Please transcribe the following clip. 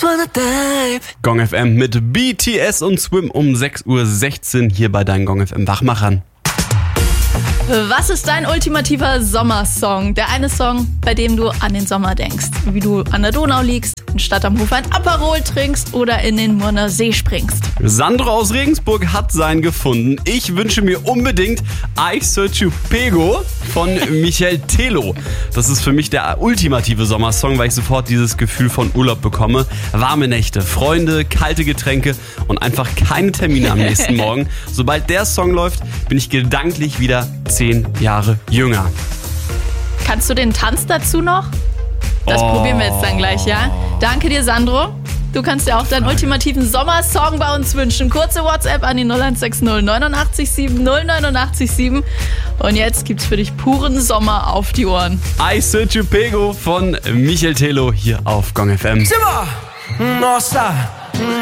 Gong FM mit BTS und Swim um 6:16 Uhr hier bei deinen Gong FM Wachmachern. Was ist dein ultimativer Sommersong? Der eine Song, bei dem du an den Sommer denkst. Wie du an der Donau liegst, in Stadt am Hof ein Aperol trinkst oder in den Murner See springst. Sandro aus Regensburg hat seinen gefunden. Ich wünsche mir unbedingt I Search You Pego von Michael Telo. Das ist für mich der ultimative Sommersong, weil ich sofort dieses Gefühl von Urlaub bekomme. Warme Nächte, Freunde, kalte Getränke und einfach keine Termine am nächsten Morgen. Sobald der Song läuft, bin ich gedanklich wieder 10 Jahre jünger. Kannst du den Tanz dazu noch? Das probieren wir jetzt dann gleich, ja? Danke dir, Sandro. Du kannst dir auch deinen ultimativen Sommersong bei uns wünschen. Kurze WhatsApp an die 0160 89 7 089 7. Und jetzt gibt's für dich puren Sommer auf die Ohren. I Search You Pego von Michael Telo hier auf Gong FM. Simmer! Nossa!